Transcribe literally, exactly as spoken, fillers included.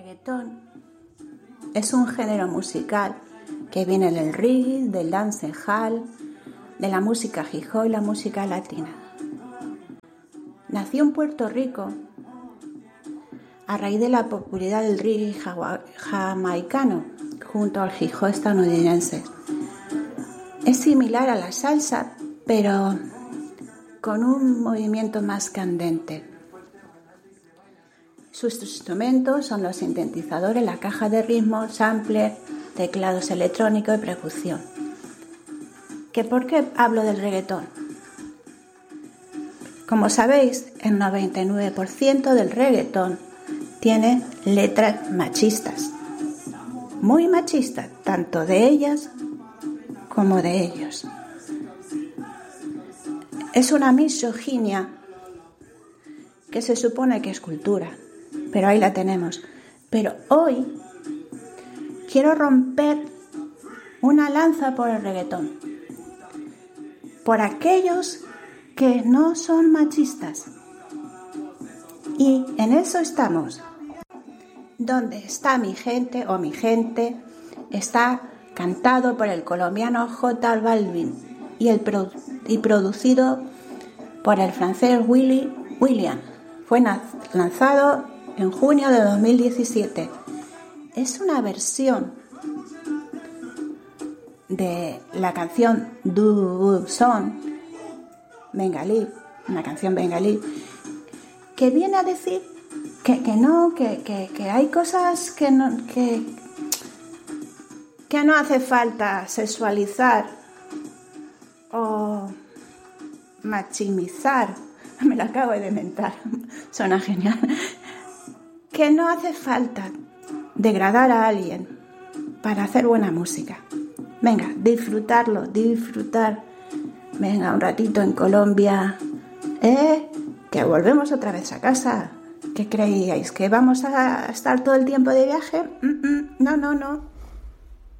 reggaetón es un género musical que viene del reggae, del dancehall, de la música hip hop y la música latina. Nació en Puerto Rico a raíz de la popularidad del reggae jamaicano junto al hip hop estadounidense. Es similar a la salsa, pero con un movimiento más candente. Sus instrumentos son los sintetizadores, la caja de ritmo, sampler, teclados electrónicos y percusión. ¿Que por qué hablo del reggaetón? Como sabéis, el noventa y nueve por ciento del reggaetón tiene letras machistas, muy machistas, tanto de ellas como de ellos. Es una misoginia que se supone que es cultura, pero ahí la tenemos. Pero hoy quiero romper una lanza por el reggaetón, por aquellos que no son machistas. Y en eso estamos. Donde está mi gente o mi gente está cantado por el colombiano J Balvin y, el produ- y producido por el francés Willy William. Fue na- lanzado en junio de dos mil diecisiete. Es una versión de la canción Du Son bengalí, una canción bengalí, que viene a decir que, que no, que, que, que hay cosas que no, que, que no hace falta sexualizar o maximizar. Me lo acabo de inventar, suena genial. Que no hace falta degradar a alguien para hacer buena música. Venga, disfrutarlo, disfrutar. Venga, un ratito en Colombia, ¿eh? Que volvemos otra vez a casa. ¿Qué creíais? ¿Que vamos a estar todo el tiempo de viaje? Mm-mm, no, no, no.